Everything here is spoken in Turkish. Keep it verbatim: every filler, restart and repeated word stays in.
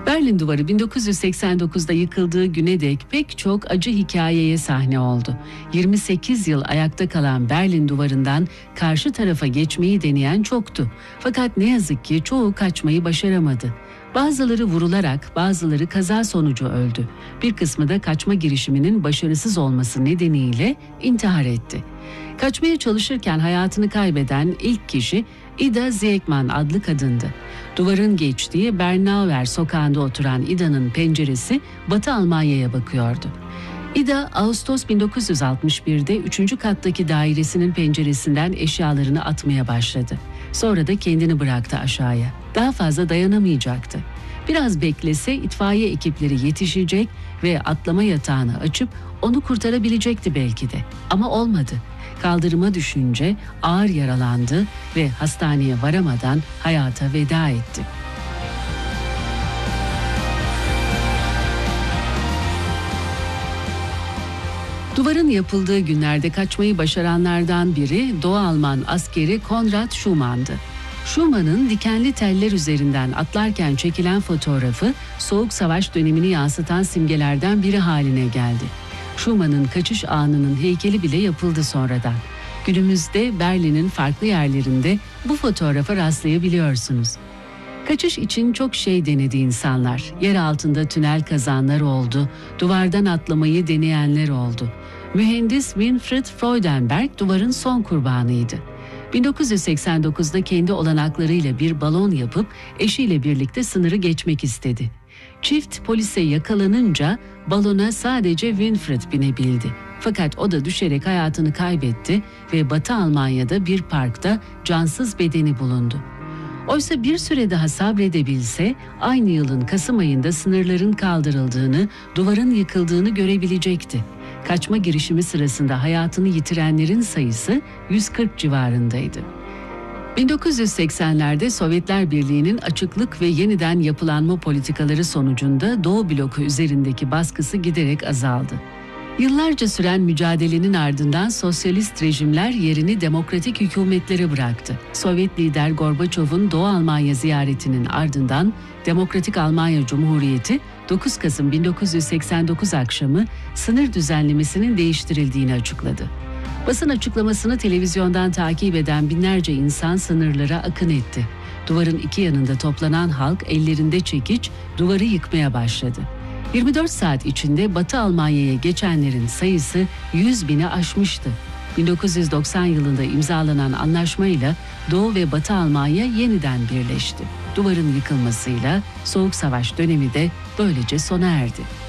Berlin Duvarı bin dokuz yüz seksen dokuzda yıkıldığı güne dek pek çok acı hikayeye sahne oldu. yirmi sekiz yıl ayakta kalan Berlin Duvarı'ndan karşı tarafa geçmeyi deneyen çoktu. Fakat ne yazık ki çoğu kaçmayı başaramadı. Bazıları vurularak, bazıları kaza sonucu öldü. Bir kısmı da kaçma girişiminin başarısız olması nedeniyle intihar etti. Kaçmaya çalışırken hayatını kaybeden ilk kişi Ida Ziegman adlı kadındı. Duvarın geçtiği Bernauer sokağında oturan Ida'nın penceresi Batı Almanya'ya bakıyordu. Ida, Ağustos bin dokuz yüz altmış birde üçüncü kattaki dairesinin penceresinden eşyalarını atmaya başladı. Sonra da kendini bıraktı aşağıya. Daha fazla dayanamayacaktı. Biraz beklese itfaiye ekipleri yetişecek ve atlama yatağını açıp onu kurtarabilecekti belki de. Ama olmadı. Kaldırıma düşünce ağır yaralandı ve hastaneye varamadan hayata veda etti. Duvarın yapıldığı günlerde kaçmayı başaranlardan biri Doğu Alman askeri Konrad Schumann'dı. Schumann'ın dikenli teller üzerinden atlarken çekilen fotoğrafı Soğuk Savaş dönemini yansıtan simgelerden biri haline geldi. Schumann'ın kaçış anının heykeli bile yapıldı sonradan. Günümüzde Berlin'in farklı yerlerinde bu fotoğrafa rastlayabiliyorsunuz. Kaçış için çok şey denedi insanlar. Yer altında tünel kazanlar oldu, duvardan atlamayı deneyenler oldu. Mühendis Winfried Freudenberg duvarın son kurbanıydı. bin dokuz yüz seksen dokuzda kendi olanaklarıyla bir balon yapıp eşiyle birlikte sınırı geçmek istedi. Çift polise yakalanınca balona sadece Winfried binebildi. Fakat o da düşerek hayatını kaybetti ve Batı Almanya'da bir parkta cansız bedeni bulundu. Oysa bir süre daha sabredebilse aynı yılın Kasım ayında sınırların kaldırıldığını, duvarın yıkıldığını görebilecekti. Kaçma girişimi sırasında hayatını yitirenlerin sayısı yüz kırk civarındaydı. bin dokuz yüz seksenlerde Sovyetler Birliği'nin açıklık ve yeniden yapılanma politikaları sonucunda Doğu bloku üzerindeki baskısı giderek azaldı. Yıllarca süren mücadelenin ardından sosyalist rejimler yerini demokratik hükümetlere bıraktı. Sovyet lider Gorbaçov'un Doğu Almanya ziyaretinin ardından Demokratik Almanya Cumhuriyeti dokuz Kasım bin dokuz yüz seksen dokuz akşamı sınır düzenlemesinin değiştirildiğini açıkladı. Basın açıklamasını televizyondan takip eden binlerce insan sınırlara akın etti. Duvarın iki yanında toplanan halk ellerinde çekiç duvarı yıkmaya başladı. yirmi dört saat içinde Batı Almanya'ya geçenlerin sayısı yüz bini aşmıştı. bin dokuz yüz doksan yılında imzalanan anlaşmayla Doğu ve Batı Almanya yeniden birleşti. Duvarın yıkılmasıyla Soğuk Savaş dönemi de böylece sona erdi.